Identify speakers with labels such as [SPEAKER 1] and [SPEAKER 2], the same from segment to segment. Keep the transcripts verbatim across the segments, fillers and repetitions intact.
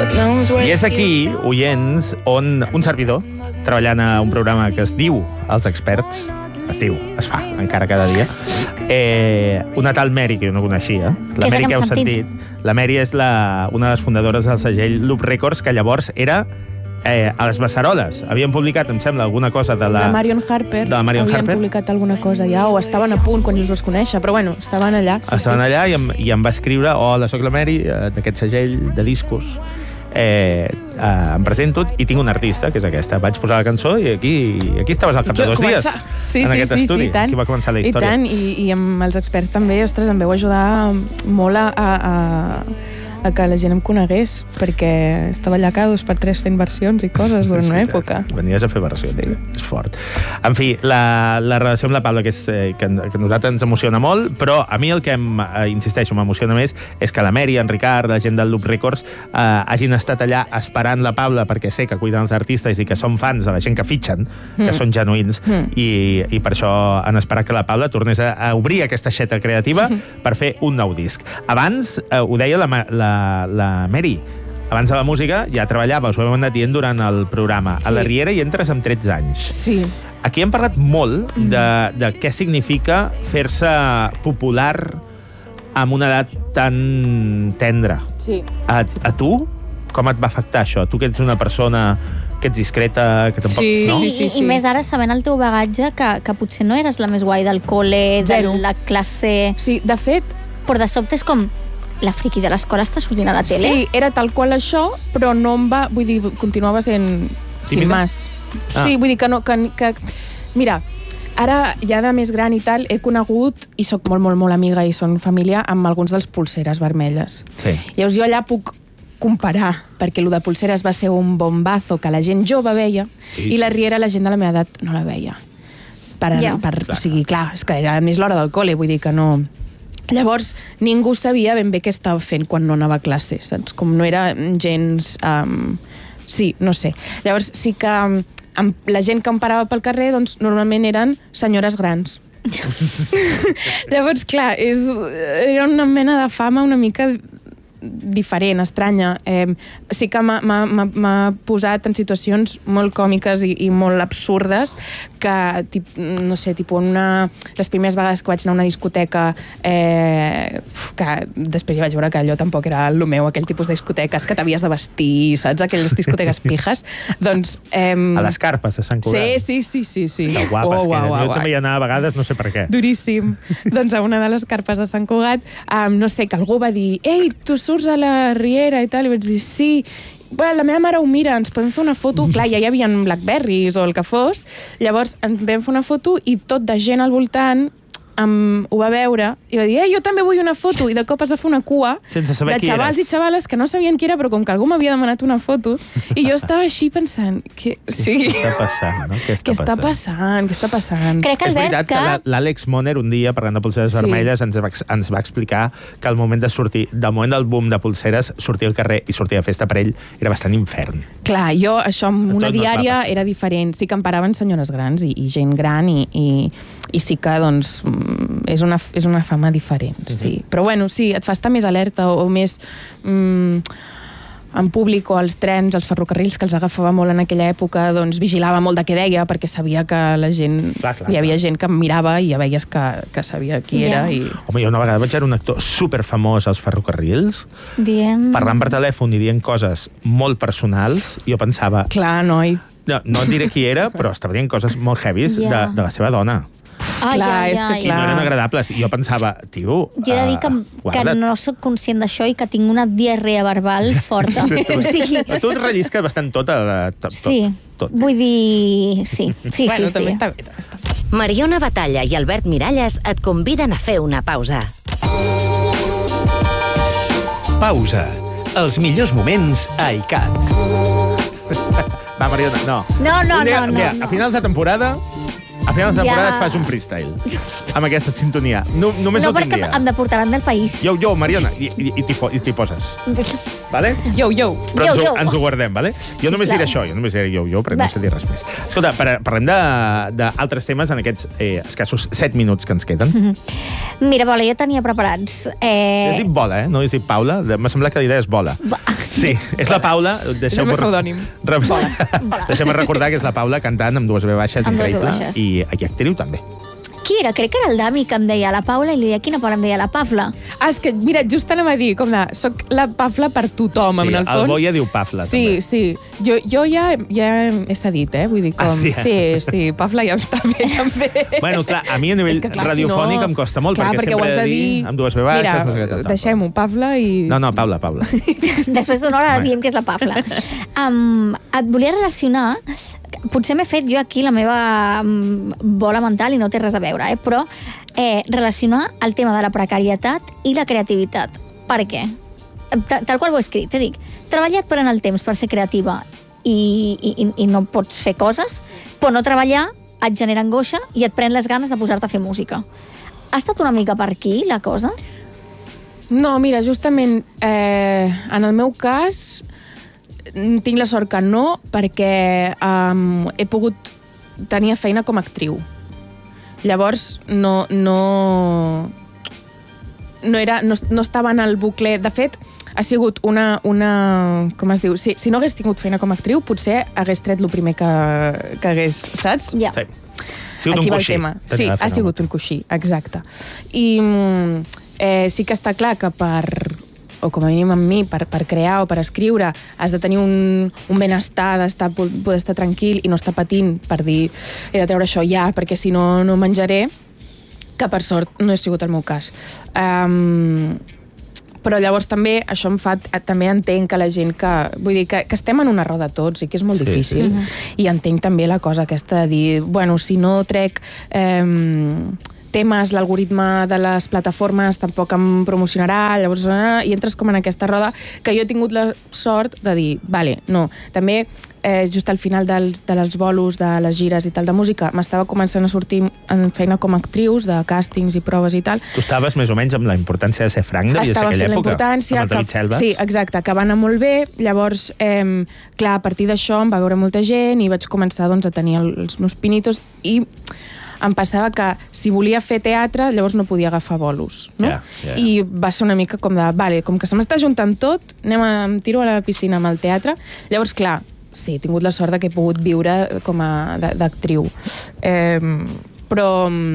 [SPEAKER 1] I és aquí, oients, on un servidor, treballant a un programa que es diu Els Experts, es diu, es fa, encara cada dia, eh, una tal Mary, que jo no coneixia, la Mary que heu sentit. La Mary és la, una de les fundadores del segell Loop Records, que llavors era eh, a les Beceroles. Havien publicat, em sembla, alguna cosa de la...
[SPEAKER 2] De Marion Harper.
[SPEAKER 1] De la Marion
[SPEAKER 2] havien
[SPEAKER 1] Harper.
[SPEAKER 2] publicat alguna cosa ja, o estaven a punt quan jo els vaig conèixer, però bueno, estaven allà. Sí,
[SPEAKER 1] estaven
[SPEAKER 2] sí.
[SPEAKER 1] allà i em, i em va escriure, hola, soc la Mary, eh, d'aquest segell de discos. Eh, eh, em presento i tinc un artista, que és aquesta. Vaig posar la cançó i aquí, aquí estaves al cap de dos dies
[SPEAKER 2] sí,
[SPEAKER 1] en
[SPEAKER 2] sí,
[SPEAKER 1] aquest
[SPEAKER 2] sí,
[SPEAKER 1] estudi.
[SPEAKER 2] Sí, tant.
[SPEAKER 1] Aquí va començar la història.
[SPEAKER 2] I tant, i, i amb els experts també, ostres, em veu ajudar molt a, a, a que la gent em conegués, perquè estava allà cada dos per tres fent versions i coses durant una època.
[SPEAKER 1] Venies a fer versions,
[SPEAKER 2] sí.
[SPEAKER 1] És fort. En fi, la, la relació amb la Paula, que, és, eh, que, que a nosaltres ens emociona molt, però a mi el que, em, eh, insisteixo, m'emociona més és que la Mary, en Ricard, la gent del Loop Records, eh, hagin estat allà esperant la Paula, perquè sé que cuiden els artistes i que són fans de la gent que fitxen, que mm. són genuïns, mm. i, i per això han esperat que la Paula tornés a, a obrir aquesta xeta creativa mm. per fer un nou disc. Abans, eh, ho deia la, la la Mary, abans de la música ja treballava, us ho hem anat dient durant el programa. Sí. A la Riera hi entres amb tretze anys.
[SPEAKER 2] Sí.
[SPEAKER 1] Aquí hem parlat molt de, de què significa fer-se popular amb una edat tan tendra.
[SPEAKER 2] Sí.
[SPEAKER 1] A, a tu, com et va afectar això? Tu que ets una persona que ets discreta, que tampoc...
[SPEAKER 3] Sí,
[SPEAKER 1] no?
[SPEAKER 3] sí, sí, sí. I, i més ara sabent el teu bagatge, que, que potser no eres la més guai del col·le, de
[SPEAKER 2] Zero.
[SPEAKER 3] la classe...
[SPEAKER 2] Sí, de fet...
[SPEAKER 3] Però de sobte és com... La friqui de l'escola està sortint a la tele?
[SPEAKER 2] Sí, era tal qual això, però no em va... Vull dir, continuava sent... Sin más. Ah. Sí, vull dir que no... Que, que, mira, ara, ja de més gran i tal, he conegut, i sóc molt, molt, molt amiga i són família, amb alguns dels Pulseres vermelles.
[SPEAKER 1] Sí.
[SPEAKER 2] Llavors jo allà puc comparar, perquè el de Pulseres va ser un bombazo que la gent jove veia, sí, i la Riera la gent de la meva edat no la veia. Per, yeah. per, o sigui, clar, és que era més l'hora del col·le, vull dir que no... Llavors, ningú sabia ben bé què estava fent quan no anava a classe, saps? Com no era gens... Um... Sí, no sé. Llavors, sí que um, la gent que em parava pel carrer, doncs, normalment eren senyores grans. Llavors, clar, és, era una mena de fama una mica diferent, estranya. Eh, sí que m'ha posat en situacions molt còmiques i, i molt absurdes que, tip, no sé, tipus una... Les primeres vegades que vaig anar a una discoteca eh, que després ja vaig veure que allò tampoc era el meu, aquell tipus de discoteques que t'havies de vestir, saps? Aquelles discoteques pijes. Doncs... Eh,
[SPEAKER 1] a les carpes de Sant Cugat.
[SPEAKER 2] Sí, sí, sí, sí.
[SPEAKER 1] Que guapes, oh, que wow, jo wow, també hi anava a vegades, no sé per què.
[SPEAKER 2] Duríssim. Doncs a una de les carpes de Sant Cugat, um, no sé, que algú va dir ei, tu surts a la Riera i tal, i vaig dir sí, bueno, la meva mare ho mira, ens podem fer una foto, clar, ja hi havia Blackberries o el que fos, llavors ens vam fer una foto i tot de gent al voltant um, ho va veure i va dir, eh, jo també vull una foto, i de cop es va fer una cua
[SPEAKER 1] sense saber
[SPEAKER 2] de xavals i xavales que no sabien qui era, però com que algú m'havia demanat una foto, i jo estava així pensant que, sí,
[SPEAKER 1] què està passant, no? Què està,
[SPEAKER 2] què està passant? Què està passant?
[SPEAKER 3] Crec que,
[SPEAKER 1] és veritat
[SPEAKER 3] que...
[SPEAKER 1] que l'Àlex Moner un dia, parlant de pulseres sí. vermelles, ens va, ens va explicar que el moment de sortir, del moment del boom de pulseres, sortir al carrer i sortir a festa per ell era bastant infern.
[SPEAKER 2] Clar, jo això amb una diària no era diferent. Sí que em paraven senyores grans i, i gent gran i, i, i sí que, doncs, és una, és una fama diferent, sí. Uh-huh. Però bueno, sí, et fa estar més alerta o, o més mm, en públic o als trens, als ferrocarrils, que els agafava molt en aquella època, doncs vigilava molt de què deia, perquè sabia que la gent... Clar, clar, hi havia clar. gent que em mirava i ja veies que, que sabia qui yeah. era. I...
[SPEAKER 1] Home, jo una vegada vaig veure un actor superfamós als ferrocarrils,
[SPEAKER 3] dient...
[SPEAKER 1] parlant per telèfon i dient coses molt personals, i jo pensava...
[SPEAKER 2] Clar, noi.
[SPEAKER 1] No, no et diré qui era, però estava dient coses molt heavies yeah. de, de la seva dona.
[SPEAKER 3] Ai,
[SPEAKER 2] clar,
[SPEAKER 3] ai,
[SPEAKER 2] és que
[SPEAKER 3] ai.
[SPEAKER 2] clar.
[SPEAKER 1] I no eren agradables. I jo pensava, tio...
[SPEAKER 3] Jo he de dir que,
[SPEAKER 1] uh,
[SPEAKER 3] que no sóc conscient d'això i que tinc una diarrea verbal forta.
[SPEAKER 1] Sí, tu,
[SPEAKER 3] o sigui...
[SPEAKER 1] tu et rellisques bastant tot. A, tot,
[SPEAKER 3] sí,
[SPEAKER 1] tot.
[SPEAKER 3] vull dir... Sí, sí,
[SPEAKER 2] bueno,
[SPEAKER 3] sí.
[SPEAKER 2] També
[SPEAKER 3] sí.
[SPEAKER 2] està bé, també està bé.
[SPEAKER 4] Mariona Batalla i Albert Miralles et conviden a fer una pausa.
[SPEAKER 5] Pausa. Els millors moments a I C A T.
[SPEAKER 1] Va, Mariona, no.
[SPEAKER 3] No, no,
[SPEAKER 1] Un dia,
[SPEAKER 3] no, no,
[SPEAKER 1] mira,
[SPEAKER 3] no.
[SPEAKER 1] A finals de temporada... A finals de temporada ja. et fas un freestyle amb aquesta sintonia. No, només
[SPEAKER 3] no,
[SPEAKER 1] no tindria.
[SPEAKER 3] No, perquè em deportaran del país.
[SPEAKER 1] Yo, yo, Mariona, i, i, i t'hi poses. Vale?
[SPEAKER 2] Yo, yo.
[SPEAKER 1] Però
[SPEAKER 3] yo,
[SPEAKER 1] ens,
[SPEAKER 3] yo.
[SPEAKER 1] ens ho guardem, vale? Jo només diré això, jo només diré yo, yo, perquè Va. no sé dir res més. Escolta, parlem d'altres temes en aquests eh, escassos set minuts que ens queden.
[SPEAKER 3] Mm-hmm. Mira, Bola, jo tenia preparats...
[SPEAKER 1] Eh... Has dit Bola, eh? No has dit Paula? M'ha semblat que la idea és Bola.
[SPEAKER 3] Ba...
[SPEAKER 1] Sí, és la Paula.
[SPEAKER 2] És el meu pseudònim.
[SPEAKER 1] Deixem-me recordar que és la Paula cantant amb dues ve baixes increïble i aquí actriu també.
[SPEAKER 3] Qui era? Crec que era el Dami que em deia la Paula i li deia quina Paula em deia la Pafla.
[SPEAKER 2] Ah, és que, mira, just anem a dir, com de, soc la Pafla per tothom,
[SPEAKER 1] sí,
[SPEAKER 2] en el fons.
[SPEAKER 1] El Boia diu Pafla,
[SPEAKER 2] sí,
[SPEAKER 1] també.
[SPEAKER 2] Sí, sí. Jo, jo ja, ja he cedit, eh? Vull dir, com...
[SPEAKER 1] Ah, sí,
[SPEAKER 2] eh? sí, sí, Pafla ja està bé, també.
[SPEAKER 1] Bueno, clar, a mi a nivell que, clar, radiofònic si no... em costa molt, clar, perquè, perquè sempre he de dir, dir amb dues ve baixes...
[SPEAKER 2] Mira,
[SPEAKER 1] no sé què,
[SPEAKER 2] deixem-ho, Pafla i...
[SPEAKER 1] No, no, Paula, Paula.
[SPEAKER 3] Després d'una hora diem que és la Pafla. Um, et volia relacionar... Potser m'he fet jo aquí la meva bola mental i no té res a veure, eh? Però eh, relacionar el tema de la precarietat i la creativitat. Per què? Tal qual ho he escrit, te dic. Treballar et pren el temps per ser creativa i, i, i no pots fer coses, però no treballar et genera angoixa i et pren les ganes de posar-te a fer música. Ha estat una mica per aquí, la cosa?
[SPEAKER 2] No, mira, justament eh, en el meu cas... Tinc la sort que no, perquè um, he pogut tenir feina com a actriu. Llavors, no, no, no, era, no, no estava en el bucle... De fet, ha sigut una... una com es diu? Si, si no hagués tingut feina com a actriu, potser hagués tret el primer que, que hagués, saps?
[SPEAKER 3] Ja.
[SPEAKER 1] Sí. Ha sigut
[SPEAKER 2] Aquí
[SPEAKER 1] un
[SPEAKER 2] va
[SPEAKER 1] coixí.
[SPEAKER 2] el tema. Sí, ha sigut un coixí, exacte. I eh, sí que està clar que per... o com a mínim amb mi, per, per crear o per escriure, has de tenir un, un benestar, d'estar, poder estar tranquil i no estar patint per dir he de treure això ja, perquè si no, no menjaré, que per sort no ha sigut el meu cas. Um, però llavors també això em fa, també entenc que la gent que, vull dir, que, que estem en una roda tots i que és molt difícil, sí, sí. I entenc també la cosa aquesta de dir, bueno, si no trec... Um, temes, l'algoritme de les plataformes tampoc em promocionarà, llavors, eh, i entres com en aquesta roda que jo he tingut la sort de dir, vale, no, també eh, just al final dels, dels bolos, de les gires i tal de música, m'estava començant a sortir en feina com a actrius, de càstings i proves i tal.
[SPEAKER 1] Tu estaves més o menys amb la importància de ser franc, devies
[SPEAKER 2] estava
[SPEAKER 1] aquella
[SPEAKER 2] fent
[SPEAKER 1] època,
[SPEAKER 2] la importància,
[SPEAKER 1] amb el David Selva.
[SPEAKER 2] Sí, exacte, que va anar molt bé, llavors, eh, clar, a partir d'això em va veure molta gent i vaig començar doncs, a tenir els meus pinitos i em passava que si volia fer teatre, llavors no podia agafar bolos, no?
[SPEAKER 1] Yeah, yeah.
[SPEAKER 2] I va ser una mica com de, vale, com que se m'està juntant tot, anem a, em tiro a la piscina amb el teatre. Llavors, clar, sí, he tingut la sort de que he pogut viure com a d'actriu. Eh, però...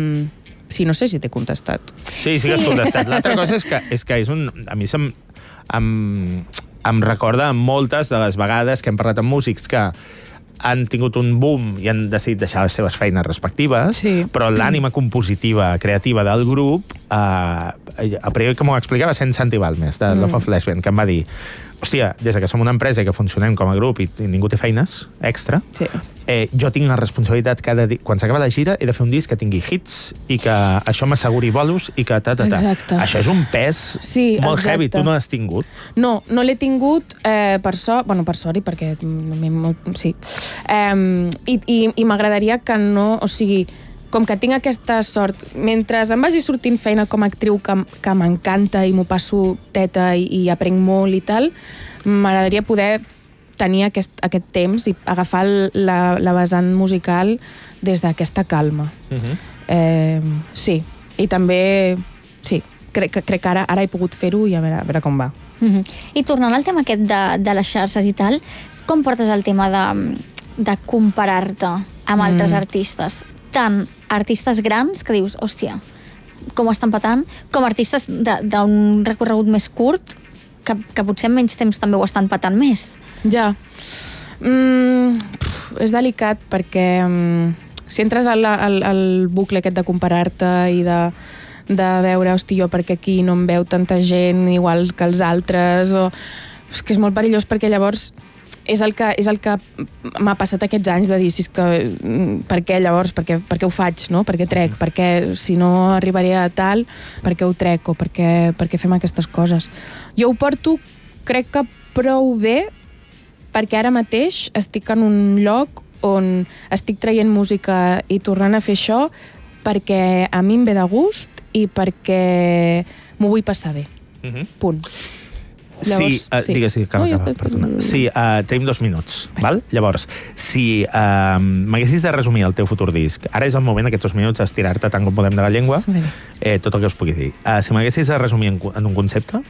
[SPEAKER 2] Sí, no sé si t'he contestat.
[SPEAKER 1] Sí, sí que has contestat. L'altra cosa és que, és que és un... A mi se'm, em, em recorda moltes de les vegades que hem parlat amb músics que han tingut un boom i han decidit deixar les seves feines respectives, sí. Però l'ànima compositiva, creativa del grup, eh, a priori, com ho explicava, sent Santi Balmes, de mm. Love of Lesbian, que em va dir, hòstia, des que som una empresa i que funcionem com a grup i, i ningú té feines extra, sí. eh, jo tinc la responsabilitat cada dia, quan s'acaba la gira, he de fer un disc que tingui hits i que això m'asseguri bolos i que ta, ta, ta.
[SPEAKER 2] Exacte.
[SPEAKER 1] Això és un pes
[SPEAKER 2] sí,
[SPEAKER 1] molt
[SPEAKER 2] exacte.
[SPEAKER 1] heavy. Tu no l'has tingut?
[SPEAKER 2] No, no l'he tingut eh, per sort, bueno, per sort i perquè sí. Eh, i i, i m'agradaria que no, o sigui, com que tinc aquesta sort, mentre em vagi sortint feina com a actriu que, que m'encanta i m'ho passo teta i, i aprenc molt i tal, m'agradaria poder tenir aquest, aquest temps i agafar la, la vessant musical des d'aquesta calma. Uh-huh. eh, sí, i també sí, crec, crec que ara, ara he pogut fer-ho i a veure, a veure com va.
[SPEAKER 3] Uh-huh. I tornant al tema aquest de, de les xarxes i tal, com portes el tema de, de comparar-te amb altres mm. artistes? Tant artistes grans que dius, hòstia, com ho estan patant, com artistes d'un recorregut més curt que, que potser en menys temps també ho estan patant més.
[SPEAKER 2] Ja. Mm, pff, és delicat perquè um, si entres al, al, al bucle aquest de comparar-te i de, de veure, hòstia, jo perquè aquí no em veu tanta gent igual que els altres, o... és que és molt perillós perquè llavors és el que, és el que m'ha passat aquests anys de dir, si és que, per què llavors, per què, per què ho faig, no? Per què trec, per què, si no arribaré a tal, per què ho trec o per què, per què fem aquestes coses. Jo ho porto, crec que prou bé, perquè ara mateix estic en un lloc on estic traient música i tornant a fer això perquè a mi em ve de gust i perquè m'ho vull passar bé. Uh-huh. Punt. Llavors,
[SPEAKER 1] sí, uh, sí. Digues, sí, acaba, no, acaba, perdona. Sí, uh, tenim dos minuts, val? Llavors, si uh, m'haguessis de resumir el teu futur disc, ara és el moment, aquests dos minuts, estirar-te tant com podem de la llengua, eh, tot el que us pugui dir. Uh, si m'haguessis de resumir en, en un concepte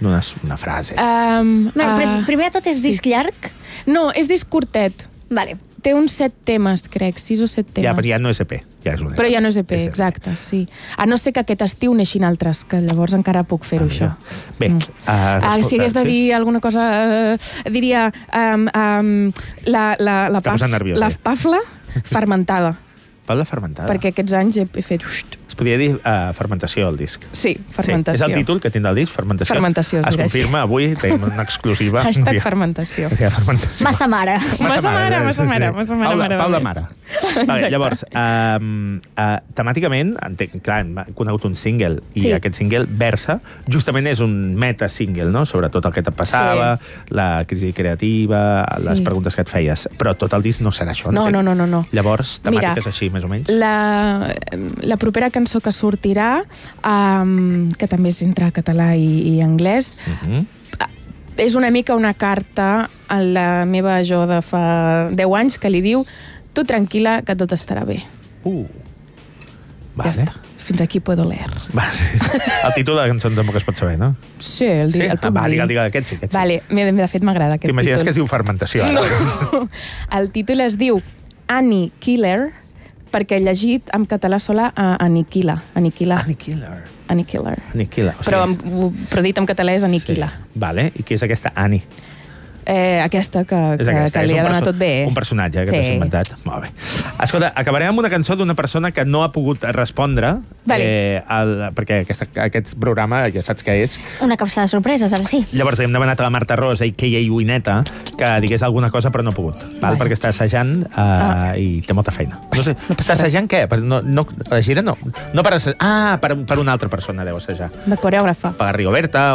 [SPEAKER 1] Una, una frase.
[SPEAKER 2] Um,
[SPEAKER 3] No,
[SPEAKER 2] uh,
[SPEAKER 3] primer de tot és disc llarg?
[SPEAKER 2] no, és disc curtet.
[SPEAKER 3] Vale.
[SPEAKER 2] Té uns set temes, crec, sis o set temes.
[SPEAKER 1] Ja, però ja no és E P. Ja és un
[SPEAKER 2] Però ja no és E P, exacte, sí. A no ser que aquest estiu neixin altres, que llavors encara puc fer-ho, això.
[SPEAKER 1] Bé,
[SPEAKER 2] Mm.
[SPEAKER 1] uh,
[SPEAKER 2] Ah, si hagués de
[SPEAKER 1] sí?
[SPEAKER 2] dir alguna cosa, eh, diria um, um, la, la, la,
[SPEAKER 1] Està posant nerviosa,
[SPEAKER 2] la
[SPEAKER 1] ja.
[SPEAKER 2] pafla fermentada,
[SPEAKER 1] Pabla fermentada.
[SPEAKER 2] perquè aquests anys he, he fet... Ust.
[SPEAKER 1] Es podria dir uh, fermentació, al disc.
[SPEAKER 2] Sí, fermentació.
[SPEAKER 1] Sí, és el títol que tindrà el disc, fermentació.
[SPEAKER 2] Fermentació, es
[SPEAKER 1] Es
[SPEAKER 2] dirà així.
[SPEAKER 1] confirma, avui tenim una exclusiva.
[SPEAKER 2] Hashtag fermentació.
[SPEAKER 1] Sí, fermentació.
[SPEAKER 3] Massa mare.
[SPEAKER 2] Massa mare,
[SPEAKER 1] sí,
[SPEAKER 2] massa
[SPEAKER 1] sí.
[SPEAKER 2] mare, massa mare,
[SPEAKER 1] Paula,
[SPEAKER 2] mare,
[SPEAKER 1] Paula
[SPEAKER 2] més.
[SPEAKER 1] Mare. Vale, llavors, um, uh, temàticament, entenc, clar, hem conegut un single, i
[SPEAKER 3] Sí.
[SPEAKER 1] aquest single versa, justament és un meta-single, no?, sobre tot el que et passava, sí. la crisi creativa,
[SPEAKER 2] Sí.
[SPEAKER 1] les preguntes que et feies. Però tot el disc no serà això,
[SPEAKER 2] No,
[SPEAKER 1] entenc.
[SPEAKER 2] no, no, no, no.
[SPEAKER 1] Llavors, temàtiques
[SPEAKER 2] Mira,
[SPEAKER 1] així, més o menys?
[SPEAKER 2] La, la propera cançó que sortirà, um, que també és entre català i, i anglès,
[SPEAKER 1] Uh -huh.
[SPEAKER 2] és una mica una carta a la meva jo de fa deu anys que li diu tu tranquil·la, que tot estarà bé.
[SPEAKER 1] Uh.
[SPEAKER 2] Ja
[SPEAKER 1] Vale.
[SPEAKER 2] està. Fins aquí puedo leer.
[SPEAKER 1] Va, sí, sí. El títol de la cançó tampoc es pot saber, no?
[SPEAKER 2] Sí, el,
[SPEAKER 1] Sí?
[SPEAKER 2] sí? el puc
[SPEAKER 1] Ah, va,
[SPEAKER 2] dir.
[SPEAKER 1] digue, digue, aquest sí, aquest sí.
[SPEAKER 2] Vale, de de fet m'agrada aquest
[SPEAKER 1] T'imagines
[SPEAKER 2] títol.
[SPEAKER 1] que es diu fermentació, ara?
[SPEAKER 2] No. El títol es diu Annie Killer, perquè llegit en català sola uh, aniquila. Aniquila.
[SPEAKER 1] Aniquila.
[SPEAKER 2] Aniquila.
[SPEAKER 1] Aniquila. O sigui,
[SPEAKER 2] Però, en- però dit en català és aniquila.
[SPEAKER 1] Sí. Vale, i qui és aquesta Annie?
[SPEAKER 2] Eh, aquesta que,
[SPEAKER 1] És
[SPEAKER 2] que,
[SPEAKER 1] aquesta,
[SPEAKER 2] que
[SPEAKER 1] és
[SPEAKER 2] li
[SPEAKER 1] un
[SPEAKER 2] ha donat
[SPEAKER 1] perso-
[SPEAKER 2] tot bé.
[SPEAKER 1] Un personatge que
[SPEAKER 2] Sí.
[SPEAKER 1] t'has inventat. Molt bé. Escolta, acabarem amb una cançó d'una persona que no ha pogut respondre,
[SPEAKER 2] Vale.
[SPEAKER 1] eh, al, perquè aquesta, aquest programa ja saps què és.
[SPEAKER 3] Una capsa de sorpreses, ara sí.
[SPEAKER 1] Llavors hem demanat a la Marta Rosa, a k a. Uineta, que digués alguna cosa, però no ha pogut, val?
[SPEAKER 2] Vale.
[SPEAKER 1] Perquè està assajant uh,
[SPEAKER 2] Ah.
[SPEAKER 1] i té molta feina. No sé,
[SPEAKER 2] no passa
[SPEAKER 1] està assajant què? Per, no, no, a la gira no. No per assajar, ah, per, per una altra persona deu assajar.
[SPEAKER 2] De coreògrafa.
[SPEAKER 1] Per Rigoberta